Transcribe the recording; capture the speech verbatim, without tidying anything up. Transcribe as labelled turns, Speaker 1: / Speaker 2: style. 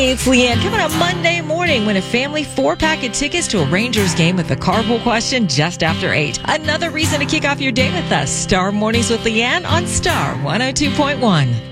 Speaker 1: It's Leanne coming up Monday morning. Win a family four-pack of tickets to a Rangers game with the carpool question just after eight. Another reason to kick off your day with us. Star Mornings with Leanne on Star one oh two point one.